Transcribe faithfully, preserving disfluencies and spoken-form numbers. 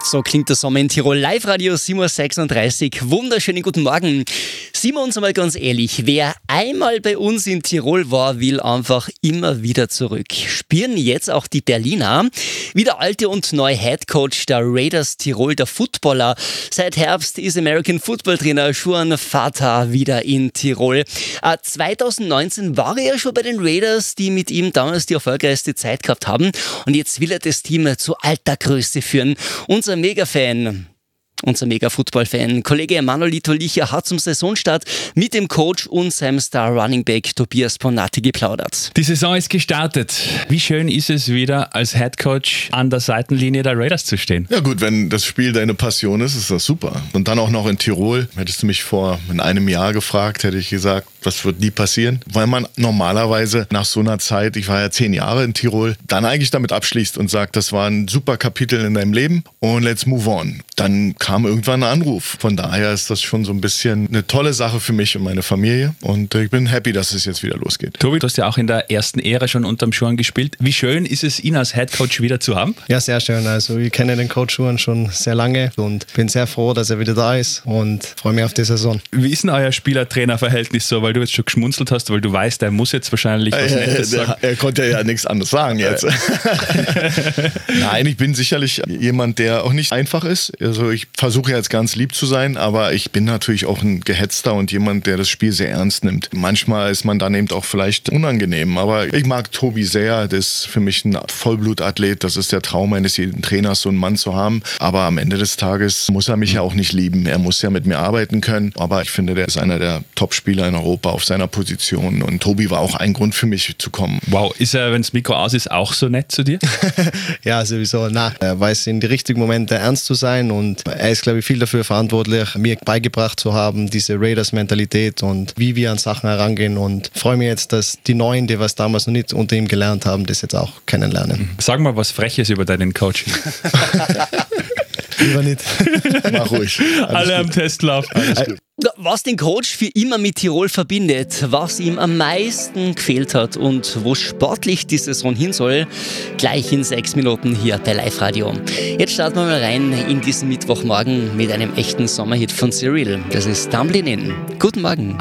So klingt der Sommer in Tirol. Live-Radio sieben Uhr sechsunddreißig. Wunderschönen guten Morgen. Sind wir uns einmal ganz ehrlich, wer einmal bei uns in Tirol war, will einfach immer wieder zurück. Spüren jetzt auch die Berliner. Wie der alte und neue Headcoach der Raiders Tirol, der Footballer. Seit Herbst ist American Football Trainer Shuan Fatah wieder in Tirol. Äh, zweitausendneunzehn war er ja schon bei den Raiders, die mit ihm damals die erfolgreichste Zeit gehabt haben. Und jetzt will er das Team zu alter Größe führen. Unser Mega-Fan, unser Mega-Football-Fan, Kollege Manolito Licher hat zum Saisonstart mit dem Coach und seinem Star-Running-Back Tobias Bonatti geplaudert. Die Saison ist gestartet. Wie schön ist es wieder, als Headcoach an der Seitenlinie der Raiders zu stehen? Ja gut, wenn das Spiel deine Passion ist, ist das super. Und dann auch noch in Tirol. Hättest du mich vor in einem Jahr gefragt, hätte ich gesagt, das wird nie passieren. Weil man normalerweise nach so einer Zeit, ich war ja zehn Jahre in Tirol, dann eigentlich damit abschließt und sagt, das war ein super Kapitel in deinem Leben und let's move on. Dann kam irgendwann ein Anruf. Von daher ist das schon so ein bisschen eine tolle Sache für mich und meine Familie. Und ich bin happy, dass es jetzt wieder losgeht. Tobi, du hast ja auch in der ersten Ära schon unterm Schuhan gespielt. Wie schön ist es, ihn als Headcoach wieder zu haben? Ja, sehr schön. Also ich kenne den Coach Schuhan schon sehr lange und bin sehr froh, dass er wieder da ist und freue mich auf die Saison. Wie ist denn euer Spieler-Trainer-Verhältnis so? Weil du jetzt schon geschmunzelt hast, weil du weißt, er muss jetzt wahrscheinlich was äh, Nettes sagen. Er konnte ja nichts anderes sagen jetzt. Nein, ich bin sicherlich jemand, der auch nicht einfach ist. Also ich versuche jetzt ganz lieb zu sein, aber ich bin natürlich auch ein Gehetzter und jemand, der das Spiel sehr ernst nimmt. Manchmal ist man dann eben auch vielleicht unangenehm, aber ich mag Tobi sehr. Das ist für mich ein Vollblutathlet. Das ist der Traum eines jeden Trainers, so einen Mann zu haben. Aber am Ende des Tages muss er mich ja auch nicht lieben. Er muss ja mit mir arbeiten können. Aber ich finde, der ist einer der Top-Spieler in Europa auf seiner Position. Und Tobi war auch ein Grund für mich zu kommen. Wow, ist er, wenn das Mikro aus ist, auch so nett zu dir? Ja, sowieso. Na, er weiß in die richtigen Momente ernst zu sein und er ist, glaube ich, viel dafür verantwortlich, mir beigebracht zu haben, diese Raiders-Mentalität und wie wir an Sachen herangehen. Und freue mich jetzt, dass die Neuen, die was damals noch nicht unter ihm gelernt haben, das jetzt auch kennenlernen. Sag mal was Freches über deinen Coach. Lieber nicht. Mach ruhig. Alles Alle gut. am Testlauf. Alles gut. Was den Coach für immer mit Tirol verbindet, was ihm am meisten gefehlt hat und wo sportlich die Saison hin soll, gleich in sechs Minuten hier bei Live Radio. Jetzt starten wir mal rein in diesen Mittwochmorgen mit einem echten Sommerhit von Cyril. Das ist Tumbling In. Guten Morgen.